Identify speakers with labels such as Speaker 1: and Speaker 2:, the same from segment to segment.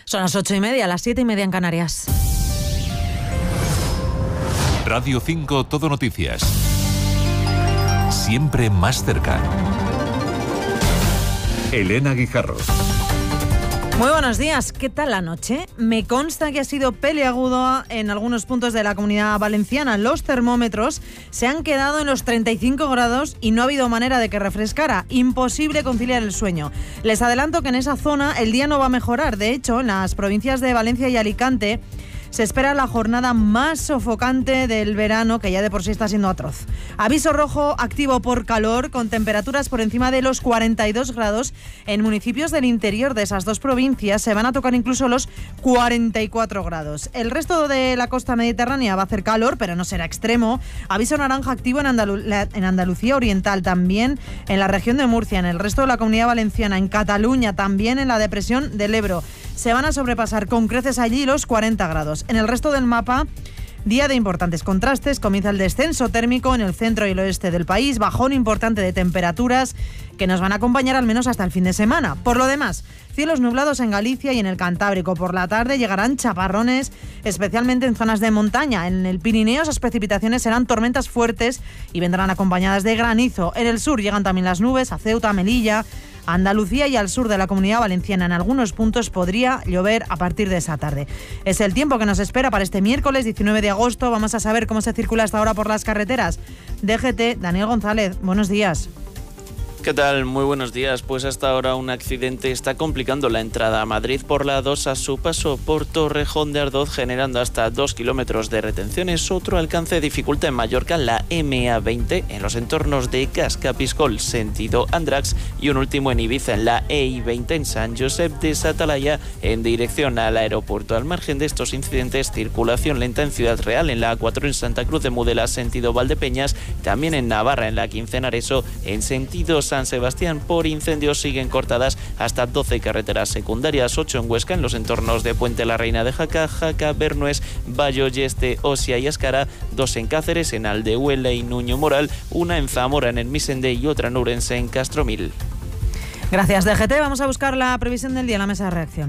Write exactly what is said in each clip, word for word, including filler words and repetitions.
Speaker 1: Son las ocho y media, las siete y media en Canarias.
Speaker 2: Radio cinco Todo Noticias. Siempre más cerca. Elena Guijarro.
Speaker 1: Muy buenos días, ¿qué tal la noche? Me consta que ha sido peliagudo en algunos puntos de la Comunidad Valenciana. Los termómetros se han quedado en los treinta y cinco grados y no ha habido manera de que refrescara. Imposible conciliar el sueño. Les adelanto que en esa zona el día no va a mejorar. De hecho, en las provincias de Valencia y Alicante se espera la jornada más sofocante del verano, que ya de por sí está siendo atroz. Aviso rojo activo por calor, con temperaturas por encima de los cuarenta y dos grados. En municipios del interior de esas dos provincias se van a tocar incluso los cuarenta y cuatro grados. El resto de la costa mediterránea va a hacer calor, pero no será extremo. Aviso naranja activo en, Andalu- en Andalucía Oriental, también en la región de Murcia, en el resto de la Comunidad Valenciana, en Cataluña, también en la depresión del Ebro. Se van a sobrepasar con creces allí los cuarenta grados. En el resto del mapa, día de importantes contrastes. Comienza el descenso térmico en el centro y el oeste del país, bajón importante de temperaturas que nos van a acompañar al menos hasta el fin de semana. Por lo demás, cielos nublados en Galicia y en el Cantábrico. Por la tarde llegarán chaparrones, especialmente en zonas de montaña. En el Pirineo esas precipitaciones serán tormentas fuertes y vendrán acompañadas de granizo. En el sur llegan también las nubes a Ceuta, Melilla, Andalucía y al sur de la Comunidad Valenciana. En algunos puntos podría llover a partir de esa tarde. Es el tiempo que nos espera para este miércoles diecinueve de agosto. Vamos a saber cómo se circula hasta ahora por las carreteras. D G T, Daniel González, buenos días.
Speaker 3: ¿Qué tal? Muy buenos días. Pues hasta ahora un accidente está complicando la entrada a Madrid por la A dos a su paso por Torrejón de Ardoz, generando hasta dos kilómetros de retenciones. Otro alcance dificulta en Mallorca la M A veinte en los entornos de Cascapiscol, sentido Andrax, y un último en Ibiza en la E I veinte en San Josep de Satalaya en dirección al aeropuerto. Al margen de estos incidentes, circulación lenta en Ciudad Real, en la A cuatro en Santa Cruz de Mudela, sentido Valdepeñas, también en Navarra en la quince en Areso, en sentido San Sebastián. Por incendios siguen cortadas hasta doce carreteras secundarias, ocho en Huesca en los entornos de Puente la Reina de Jaca, Jaca, Bernués, Bayo, Yeste, Osia y Ascara, dos en Cáceres, en Aldehuela y Nuño Moral, una en Zamora en el Misende y otra en Ourense en Castromil.
Speaker 1: Gracias, D G T. Vamos a buscar la previsión del día en la mesa de reacción.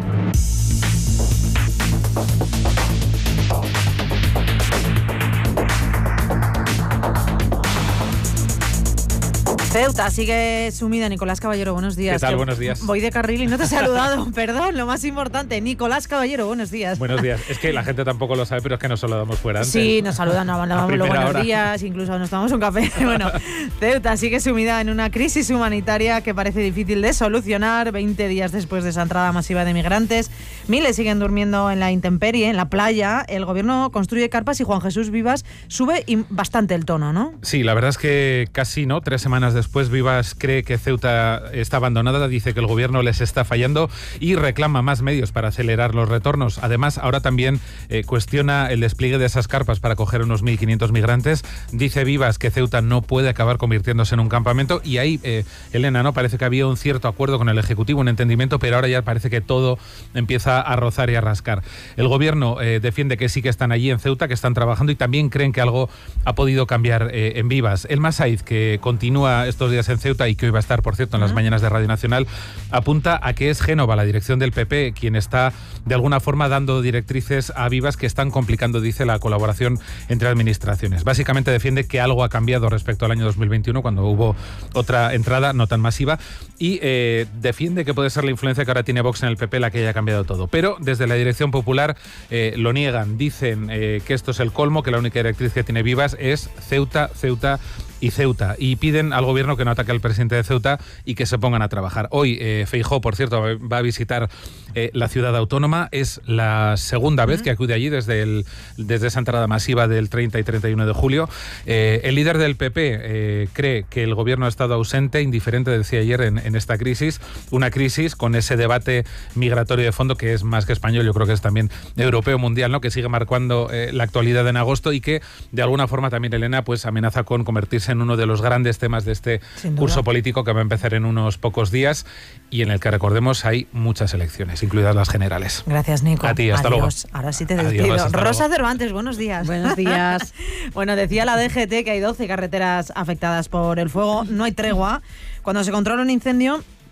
Speaker 1: Ceuta sigue sumida. Nicolás Caballero, buenos días.
Speaker 4: ¿Qué tal? Buenos días.
Speaker 1: Voy de carril y no te he saludado. Perdón, lo más importante. Nicolás Caballero, buenos días.
Speaker 4: Buenos días. Es que la gente tampoco lo sabe, pero es que nos saludamos fuera antes.
Speaker 1: Sí, nos saludan, nos mandamos los buenos
Speaker 4: hora.
Speaker 1: días, incluso nos tomamos un café. Bueno, Ceuta sigue sumida en una crisis humanitaria que parece difícil de solucionar. veinte días después de esa entrada masiva de migrantes, miles siguen durmiendo en la intemperie, en la playa. El gobierno construye carpas y Juan Jesús Vivas sube bastante el tono, ¿no?
Speaker 4: Sí, la verdad es que casi, ¿no? Tres semanas después Después Vivas cree que Ceuta está abandonada, dice que el gobierno les está fallando y reclama más medios para acelerar los retornos. Además, ahora también eh, cuestiona el despliegue de esas carpas para acoger unos mil quinientos migrantes. Dice Vivas que Ceuta no puede acabar convirtiéndose en un campamento y ahí, eh, Elena, ¿no? Parece que había un cierto acuerdo con el Ejecutivo, un entendimiento, pero ahora ya parece que todo empieza a rozar y a rascar. El gobierno eh, defiende que sí que están allí en Ceuta, que están trabajando y también creen que algo ha podido cambiar eh, en Vivas. El Masaiz, que continúa estos días en Ceuta y que hoy va a estar, por cierto, en las uh-huh. mañanas de Radio Nacional, apunta a que es Génova, la dirección del P P, quien está de alguna forma dando directrices a Vivas que están complicando, dice, la colaboración entre administraciones. Básicamente defiende que algo ha cambiado respecto al año dos mil veintiuno, cuando hubo otra entrada no tan masiva, y eh, defiende que puede ser la influencia que ahora tiene Vox en el P P la que haya cambiado todo. Pero desde la dirección popular eh, lo niegan, dicen eh, que esto es el colmo, que la única directriz que tiene Vivas es Ceuta, Ceuta y Ceuta, y piden al gobierno que no ataque al presidente de Ceuta y que se pongan a trabajar. Hoy eh, Feijóo, por cierto, va a visitar eh, la ciudad autónoma. Es la segunda vez que acude allí desde, el, desde esa entrada masiva del treinta y treinta y uno de julio. Eh, el líder del P P eh, cree que el gobierno ha estado ausente, indiferente, decía ayer, en, en esta crisis. Una crisis con ese debate migratorio de fondo que es más que español, yo creo que es también europeo, mundial, ¿no? Que sigue marcando eh, la actualidad en agosto y que de alguna forma también, Elena, pues amenaza con convertirse en uno de los grandes temas de este curso político que va a empezar en unos pocos días y en el que, recordemos, hay muchas elecciones, incluidas las generales.
Speaker 1: Gracias, Nico.
Speaker 4: A ti, hasta
Speaker 1: Adiós.
Speaker 4: luego.
Speaker 1: Ahora sí te despido.
Speaker 4: Adiós,
Speaker 1: Rosa Cervantes, buenos días.
Speaker 5: Buenos días.
Speaker 1: Bueno, decía la D G T que hay doce carreteras afectadas por el fuego. No hay tregua. Cuando se controla un incendio,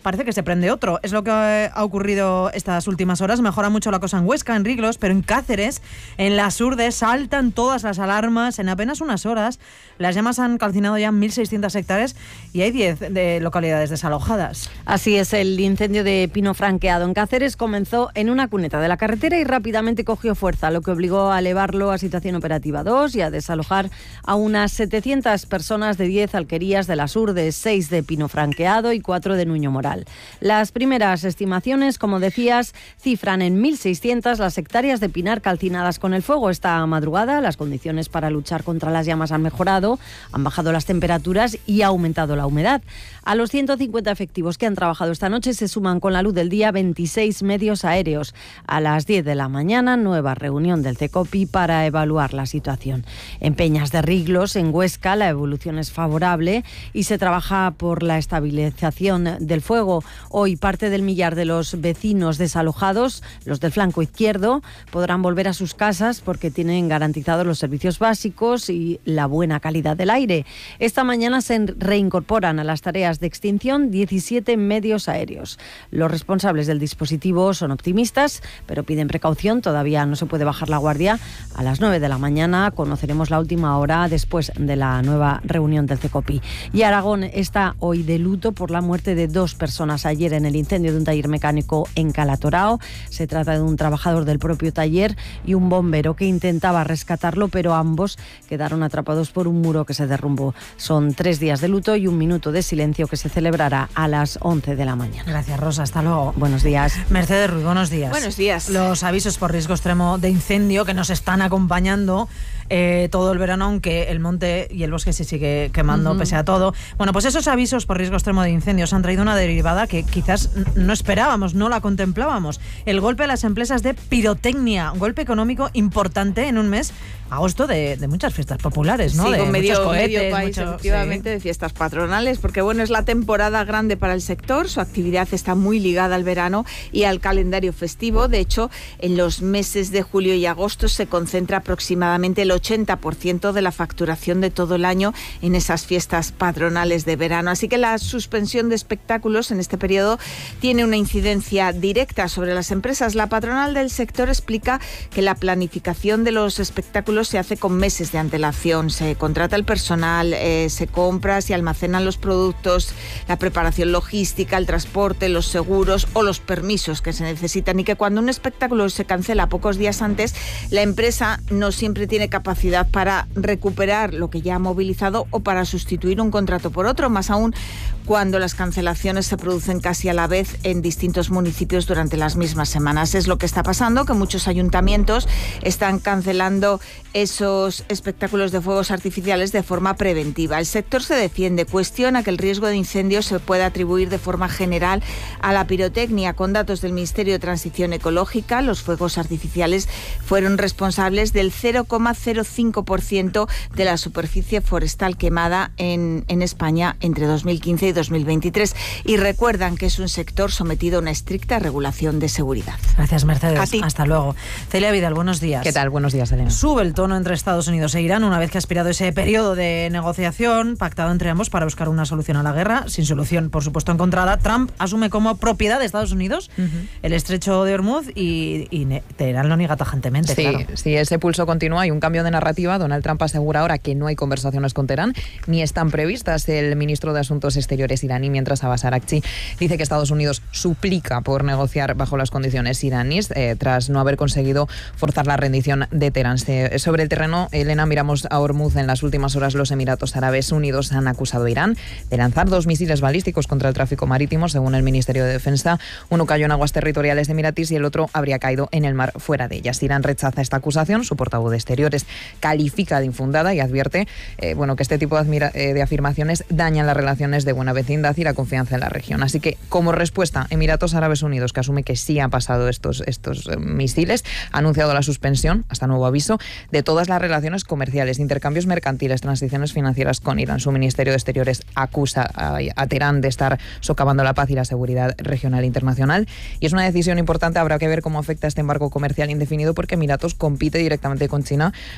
Speaker 1: parece que se prende otro. Es lo que ha ocurrido estas últimas horas. Mejora mucho la cosa en Huesca, en Riglos, pero en Cáceres, en las Urdes, saltan todas las alarmas. En apenas unas horas, las llamas han calcinado ya mil seiscientas hectáreas y hay diez de localidades desalojadas.
Speaker 5: Así es, el incendio de pino franqueado en Cáceres comenzó en una cuneta de la carretera y rápidamente cogió fuerza, lo que obligó a elevarlo a situación operativa dos y a desalojar a unas setecientas personas de diez alquerías de las Urdes, seis de pino franqueado y cuatro de Nuño Moral. Las primeras estimaciones, como decías, cifran en mil seiscientas las hectáreas de pinar calcinadas con el fuego. Esta madrugada las condiciones para luchar contra las llamas han mejorado, han bajado las temperaturas y ha aumentado la humedad. A los ciento cincuenta efectivos que han trabajado esta noche se suman con la luz del día veintiséis medios aéreos. A las diez de la mañana, nueva reunión del CECOPI para evaluar la situación. En Peñas de Riglos, en Huesca, la evolución es favorable y se trabaja por la estabilización del fuego. Hoy parte del millar de los vecinos desalojados, los del flanco izquierdo, podrán volver a sus casas porque tienen garantizados los servicios básicos y la buena calidad del aire. Esta mañana se reincorporan a las tareas de extinción diecisiete medios aéreos. Los responsables del dispositivo son optimistas, pero piden precaución. Todavía no se puede bajar la guardia. A las nueve de la mañana conoceremos la última hora después de la nueva reunión del CECOPI. Y Aragón está hoy de luto por la muerte de dos personas ayer en el incendio de un taller mecánico en Calatorao. Se trata de un trabajador del propio taller y un bombero que intentaba rescatarlo, pero ambos quedaron atrapados por un muro que se derrumbó. Son tres días de luto y un minuto de silencio que se celebrará a las once de la mañana.
Speaker 1: Gracias, Rosa. Hasta luego.
Speaker 5: Buenos días.
Speaker 1: Mercedes Ruiz, buenos días.
Speaker 6: Buenos días.
Speaker 1: Los avisos por riesgo extremo de incendio que nos están acompañando eh, todo el verano, aunque el monte y el bosque se sigue quemando uh-huh. pese a todo. Bueno, pues esos avisos por riesgo extremo de incendios han traído una derivada que quizás no esperábamos, no la contemplábamos. El golpe a las empresas de pirotecnia, un golpe económico importante en un mes, agosto, de, de muchas fiestas populares, ¿no?
Speaker 6: Sí,
Speaker 1: de
Speaker 6: con medio,
Speaker 1: muchos cohetes,
Speaker 6: medio país,
Speaker 1: mucho,
Speaker 6: efectivamente,
Speaker 1: sí.
Speaker 6: de fiestas patronales, porque bueno, es la temporada grande para el sector, su actividad está muy ligada al verano y al calendario festivo. De hecho, en los meses de julio y agosto se concentra aproximadamente el ochenta por ciento de la facturación de todo el año en esas fiestas patronales de verano. Así que la suspensión de espectáculos en este periodo tiene una incidencia directa sobre las empresas. La patronal del sector explica que la planificación de los espectáculos se hace con meses de antelación. Se contrata el personal, eh, se compra, se almacenan los productos, la preparación logística, el transporte, los seguros o los permisos que se necesitan, y que cuando un espectáculo se cancela pocos días antes, la empresa no siempre tiene capacidad para recuperar lo que ya ha movilizado o para sustituir un contrato por otro, más aún cuando las cancelaciones se producen casi a la vez en distintos municipios durante las mismas semanas. Es lo que está pasando, que muchos ayuntamientos están cancelando esos espectáculos de fuegos artificiales de forma preventiva. El sector se defiende, cuestiona que el riesgo de incendio se pueda atribuir de forma general a la pirotecnia. Con datos del Ministerio de Transición Ecológica, los fuegos artificiales fueron responsables del cero coma cero cinco por ciento de la superficie forestal quemada en, en España entre dos mil quince y dos mil veintitrés. Y recuerdan que es un sector sometido a una estricta regulación de seguridad.
Speaker 1: Gracias, Mercedes.
Speaker 6: A ti.
Speaker 1: Hasta luego. Celia Vidal, buenos días.
Speaker 7: ¿Qué tal? Buenos días, Elena.
Speaker 1: Sube el tono entre Estados Unidos e Irán una vez que ha expirado ese periodo de negociación pactado entre ambos para buscar una solución a la guerra, sin solución, por supuesto, encontrada. Trump asume como propiedad de Estados Unidos uh-huh. el estrecho de Hormuz y, y Teherán lo niega tajantemente.
Speaker 7: Sí,
Speaker 1: claro.
Speaker 7: sí, ese pulso continúa. Hay un cambio de narrativa. Donald Trump asegura ahora que no hay conversaciones con Teherán, ni están previstas. El ministro de Asuntos Exteriores iraní, mientras Abbas Araghchi dice que Estados Unidos suplica por negociar bajo las condiciones iraníes eh, tras no haber conseguido forzar la rendición de Teherán. Sobre el terreno, Elena, miramos a Hormuz. En las últimas horas los Emiratos Árabes Unidos han acusado a Irán de lanzar dos misiles balísticos contra el tráfico marítimo, según el Ministerio de Defensa. Uno cayó en aguas territoriales de Emiratis y el otro habría caído en el mar fuera de ellas. Irán rechaza esta acusación. Su portavoz de Exteriores califica de infundada y advierte eh, bueno, que este tipo de, admira- eh, de afirmaciones dañan las relaciones de buena vecindad y la confianza en la región. Así que, como respuesta, Emiratos Árabes Unidos, que asume que sí han pasado estos, estos eh, misiles, ha anunciado la suspensión, hasta nuevo aviso, de todas las relaciones comerciales, intercambios mercantiles, transiciones financieras con Irán. Su Ministerio de Exteriores acusa a, a Teherán de estar socavando la paz y la seguridad regional e internacional. Y es una decisión importante. Habrá que ver cómo afecta este embargo comercial indefinido, porque Emiratos compite directamente con China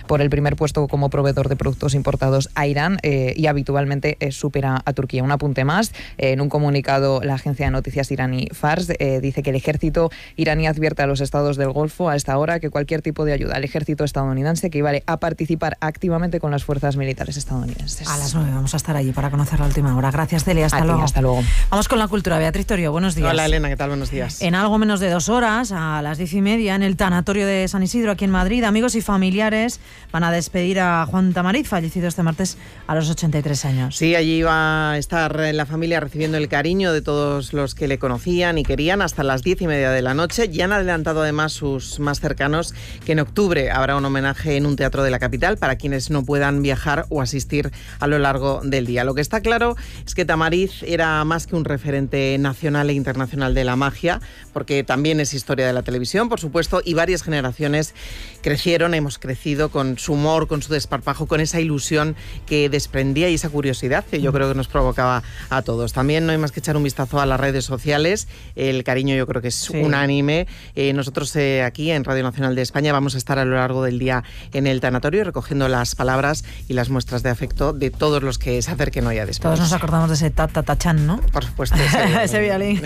Speaker 7: por el primer puesto como proveedor de productos importados a Irán eh, y habitualmente eh, supera a Turquía. Un apunte más, eh, en un comunicado la agencia de noticias iraní Fars eh, dice que el ejército iraní advierte a los estados del Golfo a esta hora que cualquier tipo de ayuda al ejército estadounidense equivale a participar activamente con las fuerzas militares estadounidenses.
Speaker 1: A las nueve vamos a estar allí para conocer la última hora. Gracias, Delia. Hasta
Speaker 7: a
Speaker 1: luego.
Speaker 7: Ti, hasta luego.
Speaker 1: Vamos con la cultura. Beatriz Torio, buenos días.
Speaker 8: Hola, Elena, ¿qué tal? Buenos días.
Speaker 1: En algo menos de dos horas, a las diez y media, en el tanatorio de San Isidro, aquí en Madrid, amigos y familiares van a despedir a Juan Tamariz, fallecido este martes a los ochenta y tres años.
Speaker 8: Sí, allí va a estar la familia recibiendo el cariño de todos los que le conocían y querían hasta las diez y media de la noche. Ya han adelantado además sus más cercanos que en octubre habrá un homenaje en un teatro de la capital para quienes no puedan viajar o asistir a lo largo del día. Lo que está claro es que Tamariz era más que un referente nacional e internacional de la magia, porque también es historia de la televisión, por supuesto, y varias generaciones crecieron, hemos crecido con su humor, con su desparpajo, con esa ilusión que desprendía y esa curiosidad que yo creo que nos provocaba a todos. También no hay más que echar un vistazo a las redes sociales, el cariño yo creo que es sí. unánime. Eh, nosotros eh, aquí en Radio Nacional de España vamos a estar a lo largo del día en el tanatorio recogiendo las palabras y las muestras de afecto de todos los que se acerquen hoy a despedirse.
Speaker 1: Todos nos acordamos de ese ta-ta-ta-chan, ¿no?
Speaker 8: Por supuesto. Ese,
Speaker 1: ese violín.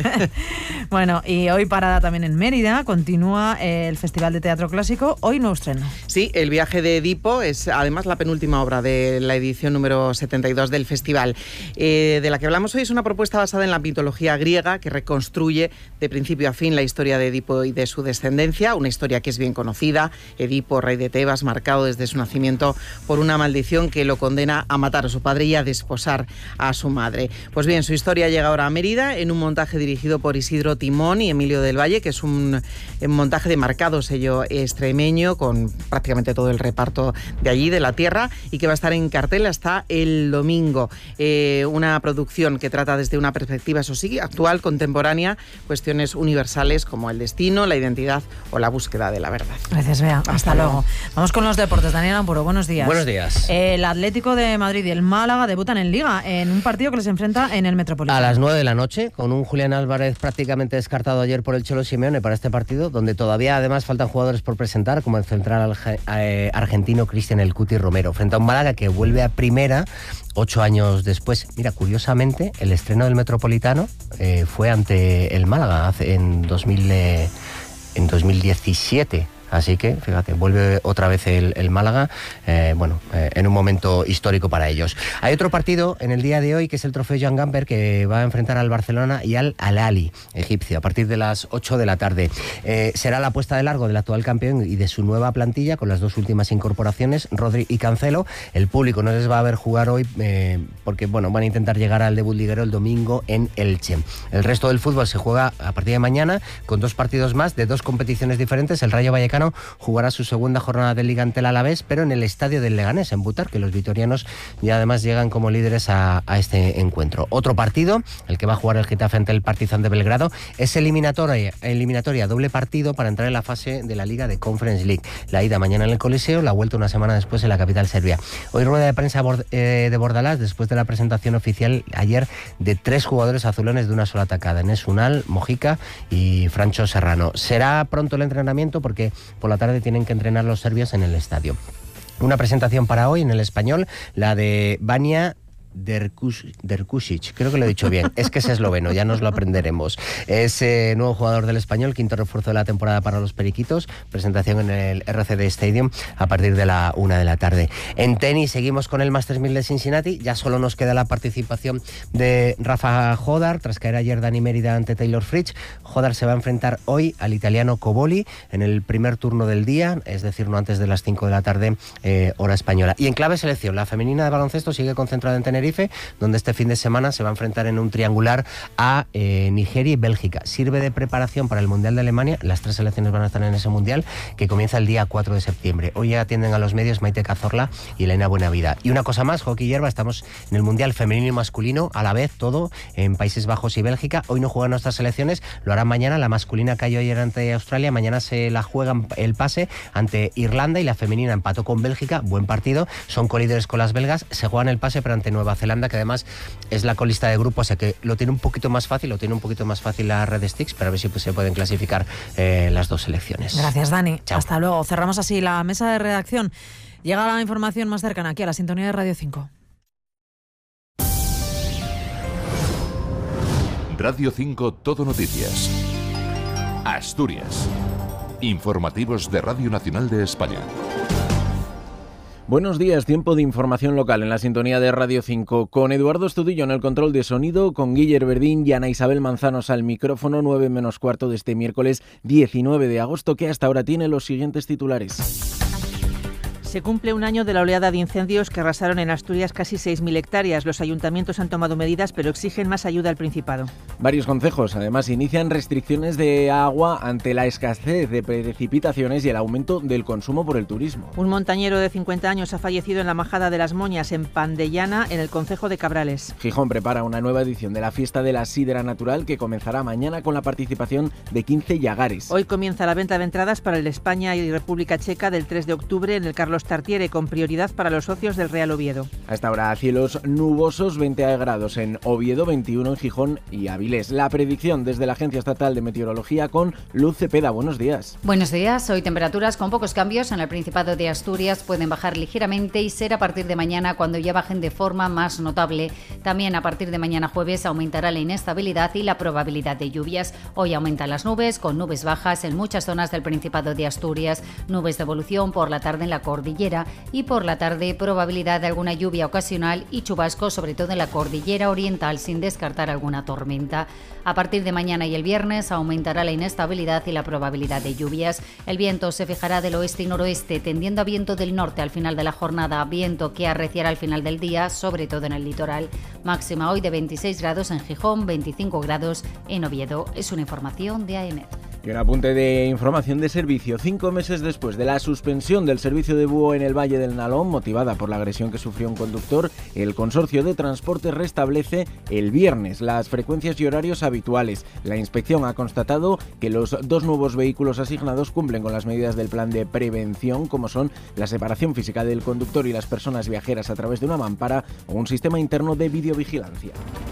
Speaker 1: Bueno, y hoy parada también en Mérida, continúa el Festival de Teatro Clásico, hoy nuevo estreno.
Speaker 8: Sí, El viaje de Edipo es además la penúltima obra de la edición número setenta y dos del festival. Eh, de la que hablamos hoy es una propuesta basada en la mitología griega que reconstruye de principio a fin la historia de Edipo y de su descendencia, una historia que es bien conocida. Edipo, rey de Tebas, marcado desde su nacimiento por una maldición que lo condena a matar a su padre y a desposar a su madre. Pues bien, su historia llega ahora a Mérida en un montaje dirigido por Isidro Timón y Emilio del Valle, que es un, un montaje de marcado sello extremeño con prácticamente todo el reparto de allí, de la tierra, y que va a estar en cartel hasta el domingo. Eh, una producción que trata desde una perspectiva, eso sí, actual, contemporánea, cuestiones universales como el destino, la identidad o la búsqueda de la verdad.
Speaker 1: Gracias, Bea. Hasta, Hasta luego. luego. Vamos con los deportes. Daniel Ampuro, buenos días.
Speaker 9: Buenos días.
Speaker 1: El Atlético de Madrid y el Málaga debutan en Liga en un partido que les enfrenta en el Metropolitano.
Speaker 9: A las nueve de la noche, con un Julián Álvarez prácticamente descartado ayer por el Cholo Simeone para este partido, donde todavía además faltan jugadores por presentar, como el central argentino Cristian El Cuti Romero, frente a un Málaga que vuelve a primera ocho años después. Mira, curiosamente, el estreno del Metropolitano eh, fue ante el Málaga hace, en, dos mil, eh, en dos mil diecisiete. Así que, fíjate, vuelve otra vez el, el Málaga, eh, bueno, eh, en un momento histórico para ellos. Hay otro partido en el día de hoy, que es el Trofeo Joan Gamper, que va a enfrentar al Barcelona y al Al-Ahly, egipcio, a partir de las ocho de la tarde. Eh, será la puesta de largo del actual campeón y de su nueva plantilla, con las dos últimas incorporaciones, Rodri y Cancelo. El público no les va a ver jugar hoy, eh, porque, bueno, van a intentar llegar al debut liguero el domingo en Elche. El resto del fútbol se juega a partir de mañana, con dos partidos más de dos competiciones diferentes. El Rayo Vallecano jugará su segunda jornada de Liga ante el Alavés, pero en el estadio del Leganés, en Butar, que los vitorianos ya además llegan como líderes a, a este encuentro. Otro partido, el que va a jugar el Getafe ante el Partizan de Belgrado, es eliminatoria, eliminatoria doble partido para entrar en la fase de la Liga de Conference League. La ida mañana en el Coliseo, la vuelta una semana después en la capital serbia. Hoy rueda de prensa de Bordalás, después de la presentación oficial ayer de tres jugadores azulones de una sola atacada, Enes Unal, Mojica y Francho Serrano. Será pronto el entrenamiento porque por la tarde tienen que entrenar los serbios en el estadio. Una presentación para hoy en el Español, la de Vanja Drkušić, creo que lo he dicho bien, es que es esloveno, ya nos lo aprenderemos. Es eh, nuevo jugador del Español, quinto refuerzo de la temporada para los Periquitos, presentación en el R C D Stadium a partir de la una de la tarde. En tenis seguimos con el Masters mil de Cincinnati, ya solo nos queda la participación de Rafa Jodar, tras caer ayer Dani Mérida ante Taylor Fritz. Jodar se va a enfrentar hoy al italiano Coboli en el primer turno del día, es decir, no antes de las cinco de la tarde, eh, hora española. Y en clave selección, la femenina de baloncesto sigue concentrada en Tenerife, donde este fin de semana se va a enfrentar en un triangular a eh, Nigeria y Bélgica. Sirve de preparación para el Mundial de Alemania. Las tres selecciones van a estar en ese Mundial, que comienza el día cuatro de septiembre. Hoy ya atienden a los medios Maite Cazorla y Elena Buenavida. Y una cosa más, hockey hierba, estamos en el Mundial femenino y masculino, a la vez todo en Países Bajos y Bélgica. Hoy no juegan nuestras selecciones, lo harán mañana. La masculina cayó ayer ante Australia, mañana se la juegan el pase ante Irlanda, y la femenina empató con Bélgica, buen partido, son colíderes con las belgas, se juegan el pase pero ante Nueva Zelanda, que además es la colista de grupo, o sea que lo tiene un poquito más fácil, lo tiene un poquito más fácil la Red Sticks, pero a ver si pues, se pueden clasificar eh, las dos selecciones.
Speaker 1: Gracias, Dani.
Speaker 9: Chao.
Speaker 1: Hasta luego. Cerramos así la mesa de redacción Llega la información más cercana aquí a la sintonía de Radio cinco.
Speaker 2: Radio cinco Todo Noticias. Asturias. Informativos de Radio Nacional de España.
Speaker 10: Buenos días, tiempo de información local en la sintonía de Radio cinco, con Eduardo Estudillo en el control de sonido, con Guiller Verdín y Ana Isabel Manzanos al micrófono, nueve menos cuarto de este miércoles diecinueve de agosto, que hasta ahora tiene los siguientes titulares.
Speaker 6: Se cumple un año de la oleada de incendios que arrasaron en Asturias casi seis mil hectáreas. Los ayuntamientos han tomado medidas, pero exigen más ayuda al Principado.
Speaker 10: Varios concejos, además, inician restricciones de agua ante la escasez de precipitaciones y el aumento del consumo por el turismo.
Speaker 6: Un montañero de cincuenta años ha fallecido en la Majada de las Moñas, en Pandellana, en el concejo de Cabrales.
Speaker 10: Gijón prepara una nueva edición de la Fiesta de la Sidra Natural que comenzará mañana con la participación de quince yagares.
Speaker 6: Hoy comienza la venta de entradas para el España y República Checa del tres de octubre en el Carlos Tartiere, con prioridad para los socios del Real Oviedo.
Speaker 10: A esta hora cielos nubosos, veinte grados en Oviedo, veintiuno en Gijón y Avilés. La predicción desde la Agencia Estatal de Meteorología con Luz Cepeda. Buenos días.
Speaker 11: Buenos días. Hoy temperaturas con pocos cambios en el Principado de Asturias, pueden bajar ligeramente y ser a partir de mañana cuando ya bajen de forma más notable. También a partir de mañana jueves aumentará la inestabilidad y la probabilidad de lluvias. Hoy aumentan las nubes, con nubes bajas en muchas zonas del Principado de Asturias, nubes de evolución por la tarde en la cordillera y por la tarde probabilidad de alguna lluvia ocasional y chubascos, sobre todo en la cordillera oriental, sin descartar alguna tormenta. A partir de mañana y el viernes aumentará la inestabilidad y la probabilidad de lluvias. El viento se fijará del oeste y noroeste, tendiendo a viento del norte al final de la jornada, viento que arreciará al final del día, sobre todo en el litoral. Máxima hoy de veintiséis grados en Gijón, veinticinco grados en Oviedo. Es una información de A E M E T.
Speaker 10: Y un apunte de información de servicio. Cinco meses después de la suspensión del servicio de búho en el Valle del Nalón, motivada por la agresión que sufrió un conductor, el Consorcio de Transporte restablece el viernes las frecuencias y horarios habituales. La inspección ha constatado que los dos nuevos vehículos asignados cumplen con las medidas del plan de prevención, como son la separación física del conductor y las personas viajeras a través de una mampara o un sistema interno de videovigilancia.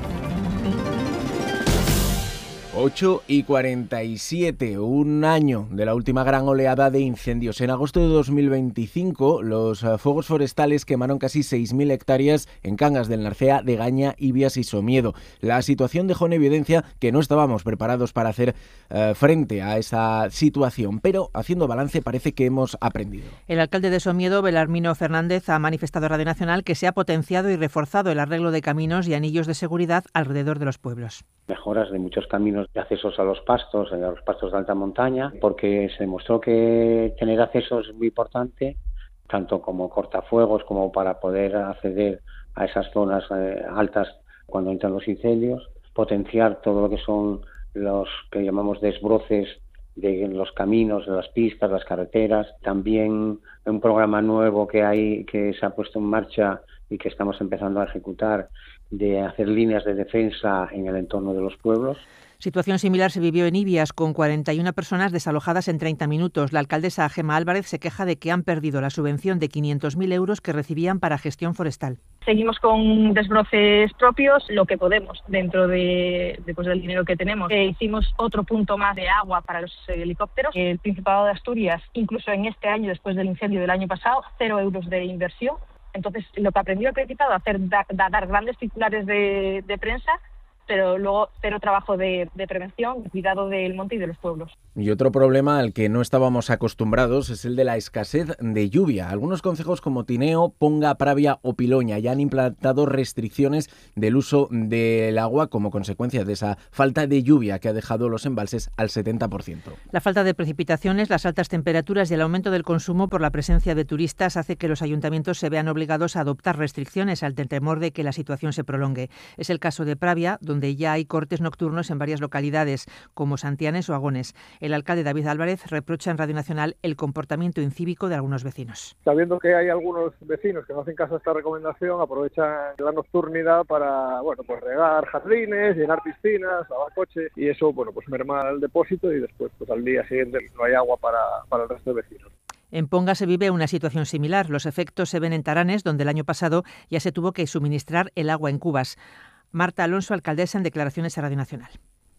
Speaker 10: ocho y cuarenta y siete, un año de la última gran oleada de incendios. En agosto de dos mil veinticinco, los fuegos forestales quemaron casi seis mil hectáreas en Cangas del Narcea, Degaña, Ibias y Somiedo. La situación dejó en evidencia que no estábamos preparados para hacer eh, frente a esa situación, pero haciendo balance parece que hemos aprendido.
Speaker 6: El alcalde de Somiedo, Belarmino Fernández, ha manifestado a Radio Nacional que se ha potenciado y reforzado el arreglo de caminos y anillos de seguridad alrededor de los pueblos.
Speaker 12: Mejoras de muchos caminos de accesos a los pastos, a los pastos de alta montaña, porque se demostró que tener acceso es muy importante, tanto como cortafuegos como para poder acceder a esas zonas eh, altas cuando entran los incendios, potenciar todo lo que son los que llamamos desbroces de los caminos, de las pistas, las carreteras, también un programa nuevo que hay, que se ha puesto en marcha y que estamos empezando a ejecutar, de hacer líneas de defensa en el entorno de los pueblos.
Speaker 6: Situación similar se vivió en Ibias, con cuarenta y una personas desalojadas en treinta minutos. La alcaldesa Gemma Álvarez se queja de que han perdido la subvención de quinientos mil euros que recibían para gestión forestal.
Speaker 13: Seguimos con desbroces propios, lo que podemos, dentro de, de pues, del dinero que tenemos. Eh, hicimos otro punto más de agua para los helicópteros. El Principado de Asturias, incluso en este año, después del incendio del año pasado, cero euros de inversión. Entonces, lo que aprendió el Principado, hacer da, da, dar grandes titulares de, de prensa, pero luego cero trabajo de, de prevención, de cuidado del monte y de los pueblos.
Speaker 10: Y otro problema al que no estábamos acostumbrados es el de la escasez de lluvia. Algunos concejos como Tineo, Ponga, Pravia o Piloña ya han implantado restricciones del uso del agua como consecuencia de esa falta de lluvia que ha dejado los embalses al setenta por ciento.
Speaker 6: La falta de precipitaciones, las altas temperaturas y el aumento del consumo por la presencia de turistas hace que los ayuntamientos se vean obligados a adoptar restricciones ante el temor de que la situación se prolongue. Es el caso de Pravia, donde ya hay cortes nocturnos en varias localidades, como Santianes o Agones. El alcalde David Álvarez reprocha en Radio Nacional el comportamiento incívico de algunos vecinos.
Speaker 14: Sabiendo que hay algunos vecinos que no hacen caso a esta recomendación, aprovechan la nocturnidad para, bueno, pues regar jardines, llenar piscinas, lavar coches, y eso, bueno, pues merma el depósito y después, pues al día siguiente no hay agua para, para el resto de vecinos.
Speaker 6: En Ponga se vive una situación similar. Los efectos se ven en Taranes, donde el año pasado ya se tuvo que suministrar el agua en cubas. Marta Alonso, alcaldesa, en declaraciones a Radio Nacional.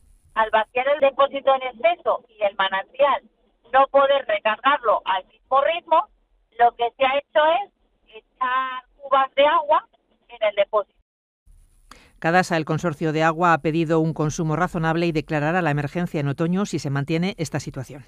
Speaker 15: Al vaciar el depósito en exceso y el manantial no poder recargarlo al mismo ritmo, Lo que se ha hecho es echar cubas de agua en el depósito.
Speaker 16: Cadasa, el consorcio de agua, ha pedido un consumo razonable y declarará la emergencia en otoño si se mantiene esta situación.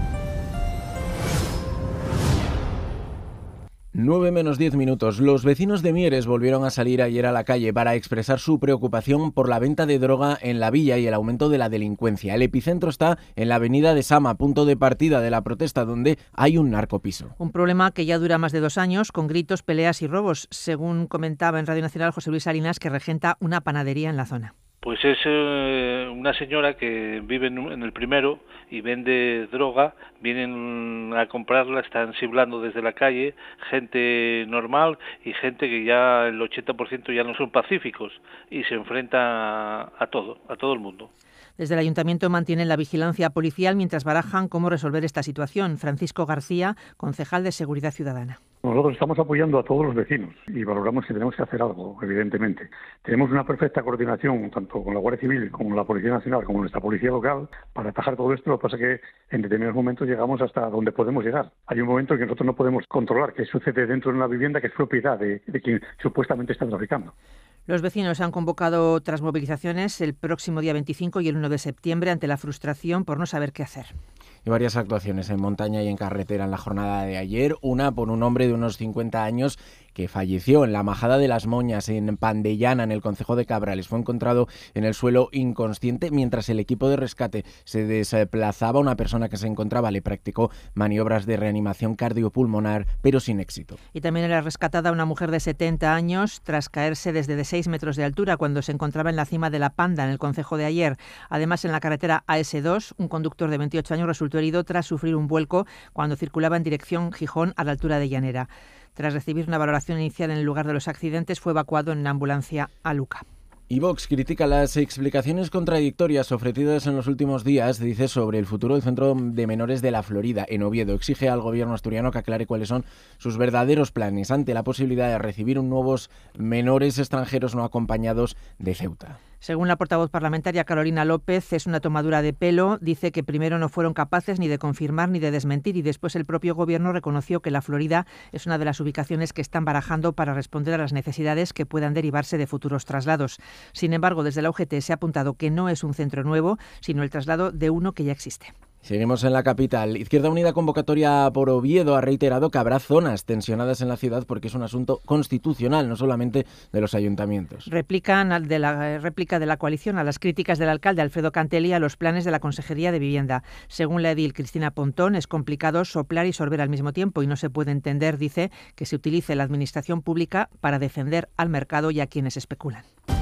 Speaker 10: nueve menos diez minutos. Los vecinos de Mieres volvieron a salir ayer a la calle para expresar su preocupación por la venta de droga en la villa y el aumento de la delincuencia. El epicentro está en la avenida de Sama, punto de partida de la protesta, donde hay un narcopiso.
Speaker 16: Un problema que ya dura más de dos años, con gritos, peleas y robos, según comentaba en Radio Nacional José Luis Salinas, que regenta una panadería en la zona.
Speaker 17: Pues es eh, una señora que vive en, en el primero y vende droga, vienen a comprarla, están siblando desde la calle, gente normal y gente que ya el ochenta por ciento ya no son pacíficos y se enfrenta a, a todo, a todo el mundo.
Speaker 16: Desde el Ayuntamiento mantienen la vigilancia policial mientras barajan cómo resolver esta situación. Francisco García, concejal de Seguridad Ciudadana.
Speaker 18: Nosotros estamos apoyando a todos los vecinos y valoramos que tenemos que hacer algo, evidentemente. Tenemos una perfecta coordinación tanto con la Guardia Civil como la Policía Nacional como nuestra Policía Local para atajar todo esto. Lo que pasa es que en determinados momentos llegamos hasta donde podemos llegar. Hay un momento en que nosotros no podemos controlar qué sucede dentro de una vivienda que es propiedad de, de quien supuestamente está traficando.
Speaker 16: Los vecinos han convocado otras movilizaciones el próximo día veinticinco y el uno de septiembre ante la frustración por no saber qué hacer.
Speaker 10: Y varias actuaciones en montaña y en carretera en la jornada de ayer. Una por un hombre de unos cincuenta años que falleció en la Majada de las Moñas, en Pandellana, en el concejo de Cabrales. Fue encontrado en el suelo inconsciente mientras el equipo de rescate se desplazaba. Una persona que se encontraba le practicó maniobras de reanimación cardiopulmonar, pero sin éxito.
Speaker 16: Y también era rescatada una mujer de setenta años tras caerse desde de seis metros de altura cuando se encontraba en la cima de la Panda, en el concejo de Ayer. Además, en la carretera A S dos, un conductor de veintiocho años resultó herido tras sufrir un vuelco cuando circulaba en dirección Gijón a la altura de Llanera. Tras recibir una valoración inicial en el lugar de los accidentes, fue evacuado en una ambulancia a Luca.
Speaker 10: Y Vox critica las explicaciones contradictorias ofrecidas en los últimos días, dice, sobre el futuro del Centro de Menores de la Florida, en Oviedo. Exige al gobierno asturiano que aclare cuáles son sus verdaderos planes ante la posibilidad de recibir un nuevos menores extranjeros no acompañados de Ceuta.
Speaker 16: Según la portavoz parlamentaria Carolina López, es una tomadura de pelo. Dice que primero no fueron capaces ni de confirmar ni de desmentir y después el propio gobierno reconoció que la Florida es una de las ubicaciones que están barajando para responder a las necesidades que puedan derivarse de futuros traslados. Sin embargo, desde la U G T se ha apuntado que no es un centro nuevo, sino el traslado de uno que ya existe.
Speaker 10: Seguimos en la capital. Izquierda Unida, convocatoria por Oviedo, ha reiterado que habrá zonas tensionadas en la ciudad porque es un asunto constitucional, no solamente de los ayuntamientos.
Speaker 16: Replican de la réplica de la coalición a las críticas del alcalde Alfredo Cantelli a los planes de la Consejería de Vivienda. Según la edil Cristina Pontón, es complicado soplar y sorber al mismo tiempo y no se puede entender, dice, que se utilice la administración pública para defender al mercado y a quienes especulan.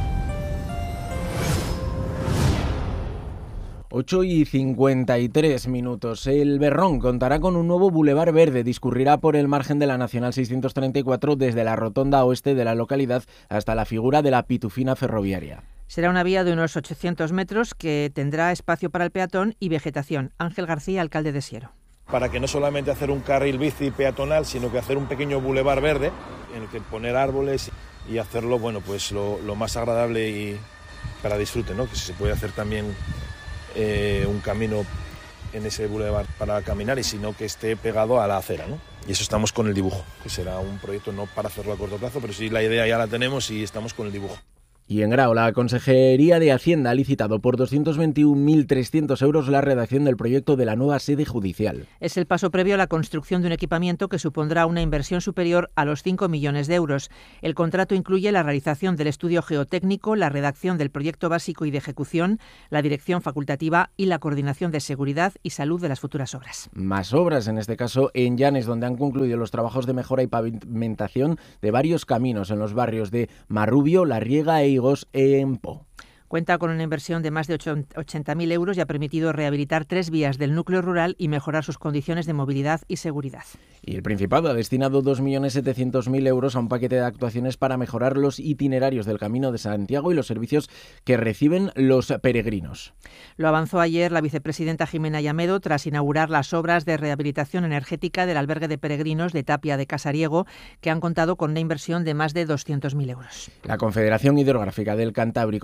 Speaker 10: ocho y cincuenta y tres minutos. El Berrón contará con un nuevo bulevar verde. Discurrirá por el margen de la Nacional seiscientos treinta y cuatro desde la rotonda oeste de la localidad hasta la figura de la Pitufina ferroviaria.
Speaker 16: Será una vía de unos ochocientos metros que tendrá espacio para el peatón y vegetación. Ángel García, alcalde de Siero.
Speaker 19: Para que no solamente hacer un carril bici peatonal, sino que hacer un pequeño bulevar verde en el que poner árboles y hacerlo, bueno, pues lo, lo más agradable y para disfrute, ¿no? Que se puede hacer también Eh, un camino en ese bulevar para caminar y sino que esté pegado a la acera, ¿no? Y eso estamos con el dibujo, que será un proyecto no para hacerlo a corto plazo, pero sí la idea ya la tenemos y estamos con el dibujo.
Speaker 10: Y en Grao, la Consejería de Hacienda ha licitado por doscientos veintiún mil trescientos euros la redacción del proyecto de la nueva sede judicial.
Speaker 16: Es el paso previo a la construcción de un equipamiento que supondrá una inversión superior a los cinco millones de euros. El contrato incluye la realización del estudio geotécnico, la redacción del proyecto básico y de ejecución, la dirección facultativa y la coordinación de seguridad y salud de las futuras obras.
Speaker 10: Más obras, en este caso en Llanes, donde han concluido los trabajos de mejora y pavimentación de varios caminos en los barrios de Marrubio, La Riega e en Po.
Speaker 16: Cuenta con una inversión de más de ochenta mil euros y ha permitido rehabilitar tres vías del núcleo rural y mejorar sus condiciones de movilidad y seguridad.
Speaker 10: Y el Principado ha destinado dos millones setecientos mil euros a un paquete de actuaciones para mejorar los itinerarios del Camino de Santiago y los servicios que reciben los peregrinos.
Speaker 16: Lo avanzó ayer la vicepresidenta Jimena Llamedo tras inaugurar las obras de rehabilitación energética del albergue de peregrinos de Tapia de Casariego, que han contado con una inversión de más de doscientos mil euros.
Speaker 10: La Confederación Hidrográfica del Cantábrico lleva a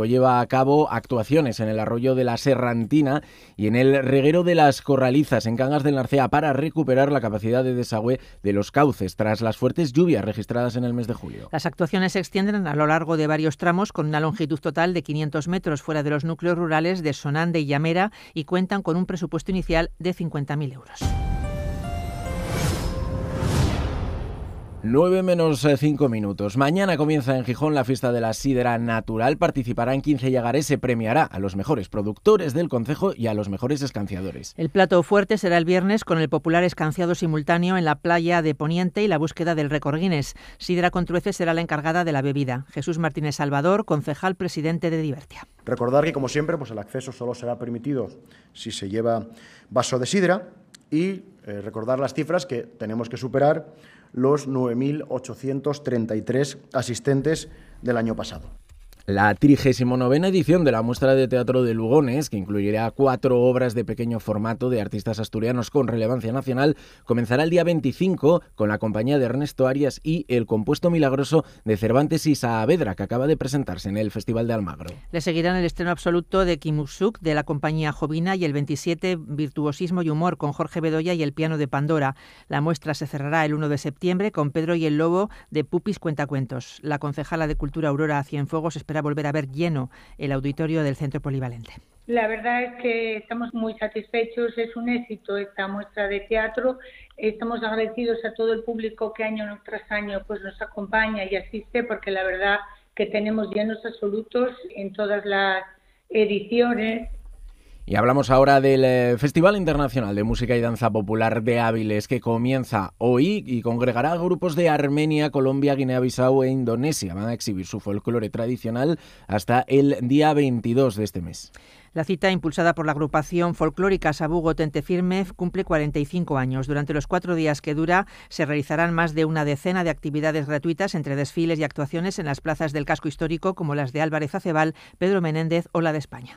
Speaker 10: cabo actuaciones en el arroyo de la Serrantina y en el reguero de las Corralizas, en Cangas del Narcea, para recuperar la capacidad de desagüe de los cauces tras las fuertes lluvias registradas en el mes de julio.
Speaker 16: Las actuaciones se extienden a lo largo de varios tramos con una longitud total de quinientos metros fuera de los núcleos rurales de Sonande y Llamera y cuentan con un presupuesto inicial de cincuenta mil euros.
Speaker 10: nueve menos cinco minutos. Mañana comienza en Gijón la fiesta de la sidra natural. Participarán quince llagares. Se premiará a los mejores productores del concejo y a los mejores escanciadores.
Speaker 16: El plato fuerte será el viernes con el popular escanciado simultáneo en la playa de Poniente y la búsqueda del récord Guinness. Sidra con Trueces será la encargada de la bebida. Jesús Martínez Salvador, concejal presidente de Divertia.
Speaker 20: Recordar que, como siempre, pues el acceso solo será permitido si se lleva vaso de sidra y eh, recordar las cifras que tenemos que superar los nueve mil ochocientos treinta y tres asistentes del año pasado.
Speaker 10: La trigésima novena edición de la Muestra de Teatro de Lugones, que incluirá cuatro obras de pequeño formato de artistas asturianos con relevancia nacional, comenzará el día veinticinco con la compañía de Ernesto Arias y El Compuesto Milagroso de Cervantes y Saavedra, que acaba de presentarse en el Festival de Almagro.
Speaker 16: Le seguirán el estreno absoluto de Kimusuk de la compañía Jovina y el veintisiete Virtuosismo y Humor con Jorge Bedoya y el piano de Pandora. La muestra se cerrará el uno de septiembre con Pedro y el Lobo de Pupis Cuentacuentos. La concejala de Cultura Aurora Cienfuegos espera volver a ver lleno el auditorio del Centro Polivalente.
Speaker 21: La verdad es que estamos muy satisfechos, es un éxito esta muestra de teatro. Estamos agradecidos a todo el público que año tras año pues nos acompaña y asiste, porque la verdad que tenemos llenos absolutos en todas las ediciones.
Speaker 10: Y hablamos ahora del Festival Internacional de Música y Danza Popular de Áviles, que comienza hoy y congregará a grupos de Armenia, Colombia, Guinea-Bissau e Indonesia. Van a exhibir su folclore tradicional hasta el día veintidós de este mes.
Speaker 16: La cita, impulsada por la agrupación folclórica Sabugo Tentefirme, cumple cuarenta y cinco años. Durante los cuatro días que dura, se realizarán más de una decena de actividades gratuitas entre desfiles y actuaciones en las plazas del casco histórico, como las de Álvarez Acebal, Pedro Menéndez o la de España.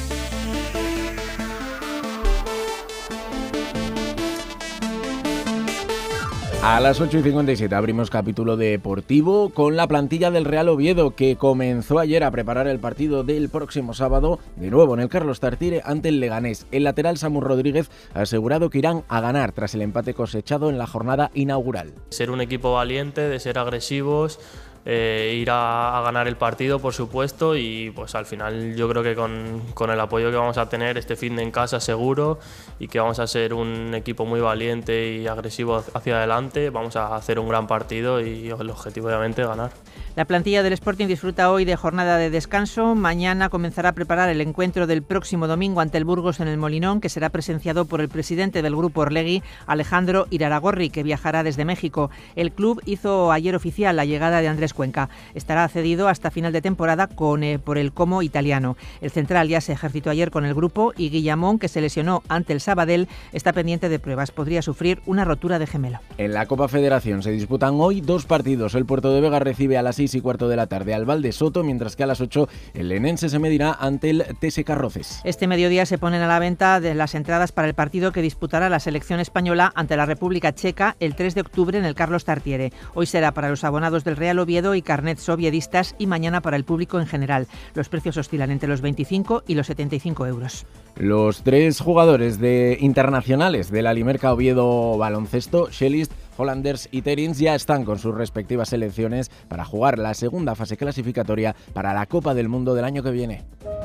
Speaker 10: A las ocho y cincuenta y siete abrimos capítulo deportivo con la plantilla del Real Oviedo, que comenzó ayer a preparar el partido del próximo sábado, de nuevo en el Carlos Tartiere ante el Leganés. El lateral Samu Rodríguez ha asegurado que irán a ganar tras el empate cosechado en la jornada inaugural.
Speaker 22: Ser un equipo valiente, de ser agresivos, Eh, ir a, a ganar el partido, por supuesto, y pues al final yo creo que con, con el apoyo que vamos a tener este fin de en casa seguro, y que vamos a ser un equipo muy valiente y agresivo hacia adelante, vamos a hacer un gran partido y el objetivo obviamente es ganar.
Speaker 16: La plantilla del Sporting disfruta hoy de jornada de descanso. Mañana comenzará a preparar el encuentro del próximo domingo ante el Burgos en el Molinón, que será presenciado por el presidente del grupo Orlegui, Alejandro Iraragorri, que viajará desde México. El club hizo ayer oficial la llegada de Andrés Cuenca. Estará cedido hasta final de temporada con, eh, por el Como italiano. El central ya se ejercitó ayer con el grupo y Guillamón, que se lesionó ante el Sabadell, está pendiente de pruebas. Podría sufrir una rotura de gemelo.
Speaker 10: En la Copa Federación se disputan hoy dos partidos. El Puerto de Vega recibe a las seis y cuarto de la tarde al Valde Soto, mientras que a las ocho el Lenense se medirá ante el T S K Roces.
Speaker 16: Este mediodía se ponen a la venta de las entradas para el partido que disputará la selección española ante la República Checa el tres de octubre en el Carlos Tartiere. Hoy será para los abonados del Real Oviedo y carnets oviedistas, y mañana para el público en general. Los precios oscilan entre los veinticinco y los setenta y cinco euros.
Speaker 10: Los tres jugadores de internacionales del Alimerca Oviedo Baloncesto, Schellist, Hollanders y Terins, ya están con sus respectivas selecciones para jugar la segunda fase clasificatoria para la Copa del Mundo del año que viene.